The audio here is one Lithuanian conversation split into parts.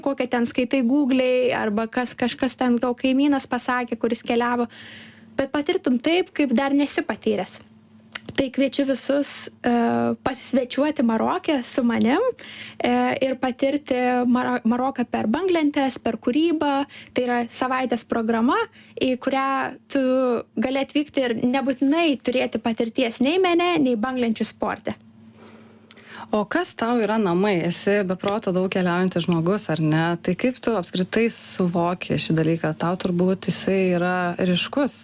kokią ten skaitai Google'ai, arba kažkas ten tau kaimynas pasakė, kuris keliavo, bet patirtum taip, kaip dar nesi patyręs. Tai kviečiu visus pasisvečiuoti Maroke su manim ir patirti Maroką per banglentes, per kūrybą. Tai yra savaitės programa, į kurią tu gali atvykti ir nebūtinai turėti patirties nei mene, nei banglenčių sporte. O kas tau yra namai? Esi beproto daug keliaujantis žmogus, ar ne? Tai kaip tu apskritai suvoki šį dalyką? Tau turbūt jisai yra ryškus.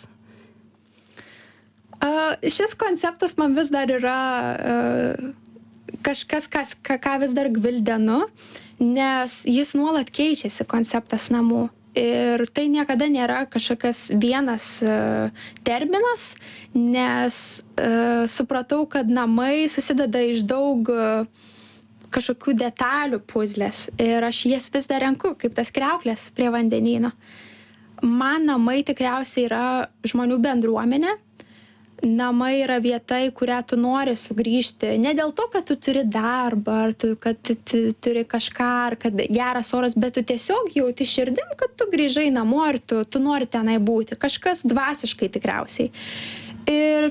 Šis konceptas man vis dar yra kažkas, ką vis dar gvildenu, nes jis nuolat keičiasi, konceptas namų. Ir tai niekada nėra kažkokias vienas terminas, nes supratau, kad namai susideda iš daug kažkokių detalių puzlės ir aš jas vis dar renku, kaip tas kriauklės prie vandenyno. Man namai tikriausiai yra žmonių bendruomenė. Namai yra vieta, į kurią tu nori sugrįžti. Ne dėl to, kad tu turi darbą, ar kad tu turi kažką, ar kad geras oras, bet tu tiesiog jauti širdim, kad tu grįžai namo ir tu nori tenai būti. Kažkas dvasiškai tikriausiai. Ir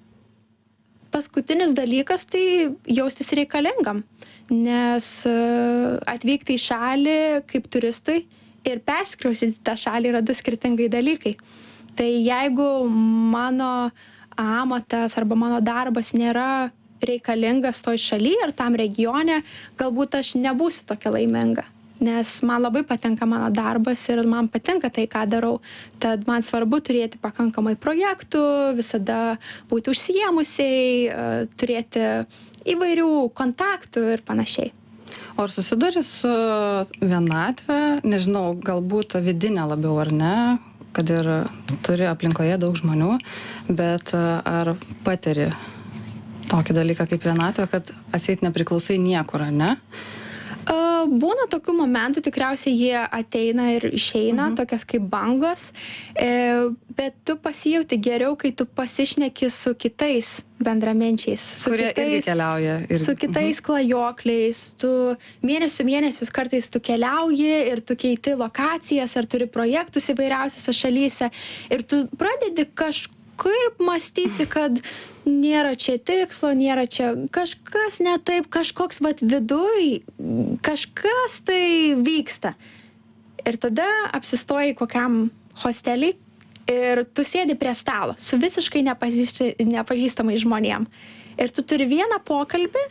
paskutinis dalykas tai jaustis reikalingam. Nes atvykti į šalį kaip turistui ir perskriausyti tą šalį yra du skirtingai dalykai. Tai jeigu mano amatas arba mano darbas nėra reikalingas toj šaly ar tam regione, galbūt aš nebūsiu tokia laiminga. Nes man labai patinka mano darbas ir man patinka tai, ką darau. Tad man svarbu turėti pakankamai projektų, visada būti užsiėmusiai, turėti įvairių kontaktų ir panašiai. O ar susiduri su vienatve, nežinau, galbūt vidinė labiau ar ne, kad ir turi aplinkoje daug žmonių, bet ar patiri tokį dalyką kaip vienatvė, kad atseit nepriklausai niekur, ar ne? Būna tokių momentų, tikriausiai jie ateina ir išeina, tokias kaip bangos, bet tu pasijauti geriau, kai tu pasišneki su kitais bendraminčiais, kurie irgi keliauja. Su kitais klajokliais, tu mėnesius kartais tu keliauji ir tu keiti lokacijas ar turi projektus įvairiausiose šalyse ir tu pradedi kažkaip mąstyti, kad nėra čia tikslo, nėra čia kažkas ne taip, kažkoks viduj, kažkas tai vyksta. Ir tada apsistoji kokiam hostelį ir tu sėdi prie stalo su visiškai nepažįstamais žmonėm. Ir tu turi vieną pokalbį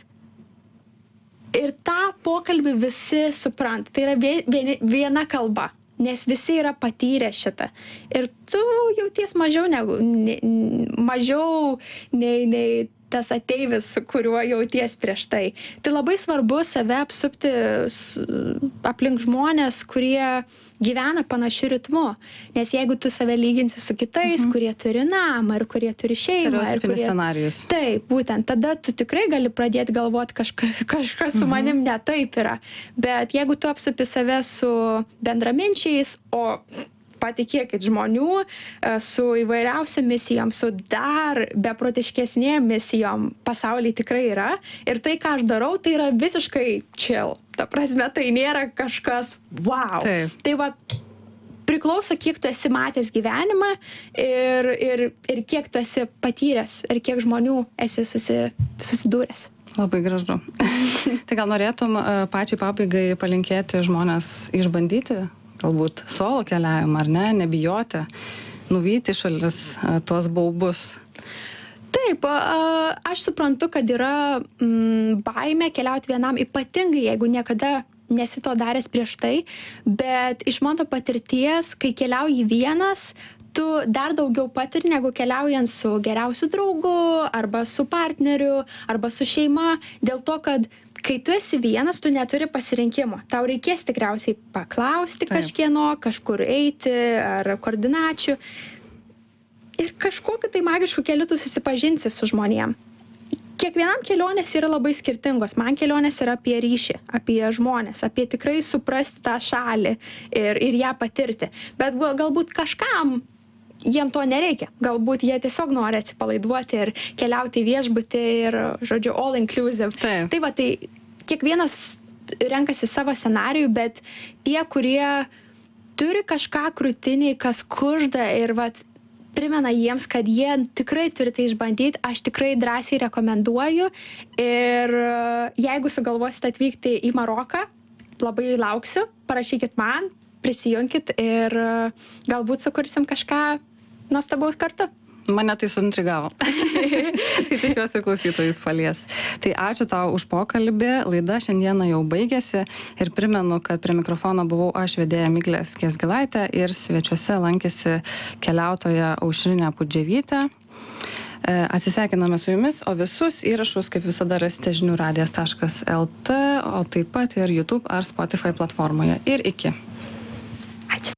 ir tą pokalbį visi supranta. Tai yra viena kalba. Nes visi yra patyrę šitą. Ir tu jauties mažiau nei tas ateivis, su kuriuo jauties prieš tai. Tai labai svarbu save apsupti aplink žmonės, kurie gyvena panašiu ritmu. Nes jeigu tu save lyginsi su kitais, kurie turi namą ir kurie turi šeimą. Stereotipinis scenarijus. Taip, būtent. Tada tu tikrai gali pradėti galvoti, kažkas su manim ne taip yra. Bet jeigu tu apsupi save su bendraminčiais, o patikėkit žmonių su įvairiausiom misijom, su dar beprotiškesnėm misijom pasaulyje tikrai yra. Ir tai, ką aš darau, tai yra visiškai chill. Ta prasme, tai nėra kažkas wow. Taip. Tai priklauso, kiek tu esi matęs gyvenimą ir kiek tu esi patyręs ir kiek žmonių esi susidūręs. Labai gražu. Tai gal norėtum pačiai pabaigai palinkėti žmonės išbandyti galbūt solo keliavimą, ar ne, nebijoti, nuvyti šalis tuos baubus. Taip, aš suprantu, kad yra baimė keliauti vienam, ypatingai, jeigu niekada nesi to daręs prieš tai, bet iš mano patirties, kai keliauji vienas, tu dar daugiau patiri, negu keliaujant su geriausiu draugu, arba su partneriu, arba su šeima, dėl to, kad kai tu esi vienas, tu neturi pasirinkimo. Tau reikės tikriausiai paklausti kažkieno, kažkur eiti ar koordinačių. Ir kažkokiu tai magišku keliu tu susipažinsi su žmonėm. Kiekvienam kelionės yra labai skirtingos. Man kelionės yra apie ryšį, apie žmonės, apie tikrai suprasti tą šalį ir ją patirti. Bet galbūt kažkam jiem to nereikia. Galbūt jie tiesiog nori atsipalaiduoti ir keliauti į viešbutį ir, žodžiu, all inclusive. Taip. Tai kiekvienas renkasi savo scenarijų, bet tie, kurie turi kažką krūtiniai, kas kužda ir vat primena jiems, kad jie tikrai turi tai išbandyti, aš tikrai drąsiai rekomenduoju ir jeigu sugalvosit atvykti į Maroką, labai lauksiu, parašykit man, prisijunkit ir galbūt sukursim kažką nuostabaus kartu. Mane tai suintrigavo. Tai tikiuosi klausytojus palies. Tai ačiū tau už pokalbį. Laida šiandieną jau baigėsi ir primenu, kad prie mikrofono buvau aš vedėja Miglė Skiesgilaitė ir svečiuose lankėsi keliautoja Aušrinė Pudževytė. Atsisveikiname su jumis, o visus įrašus kaip visada rasite žiniųradijas.lt, o taip pat ir YouTube ar Spotify platformoje. Ir iki. Ačiū.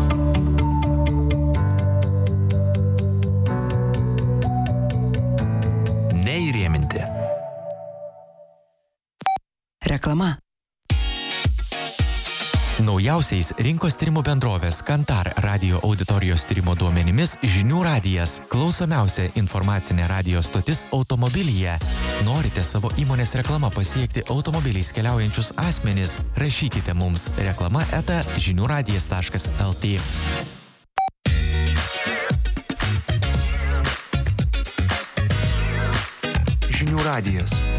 Neįrėminti. Reklama. Naujausiais rinkos tyrimų bendrovės Kantar radio auditorijos tyrimo duomenimis Žinių radijas – klausomiausia informacinė radijo stotis automobilyje. Norite savo įmonės reklama pasiekti automobiliais keliaujančius asmenis? Rašykite mums reklama@žiniuradijas.lt. Žinių radijas.